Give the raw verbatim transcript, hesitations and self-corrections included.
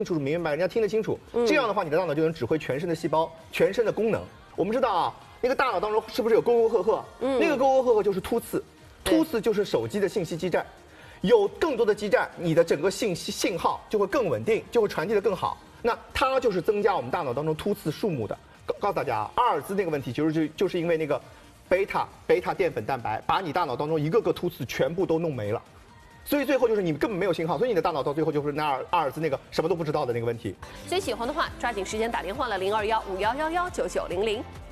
楚楚明明白，人家听得清楚。这样的话，你的大脑就能指挥全身的细胞、全身的功能。我们知道啊，那个大脑当中是不是有沟沟壑壑？嗯，那个沟沟壑壑就是突刺，突刺就是手机的信息基站。有更多的基站，你的整个信息信号就会更稳定，就会传递的更好。那它就是增加我们大脑当中突刺数目的。告告诉大家啊，阿尔兹那个问题，其实就就是因为那个贝塔贝塔淀粉蛋白把你大脑当中一个个突刺全部都弄没了。所以最后就是你根本没有信号，所以你的大脑到最后就是那阿尔兹那个什么都不知道的那个问题。 所以喜欢的话，抓紧时间打电话了零二幺五幺幺幺九九零零。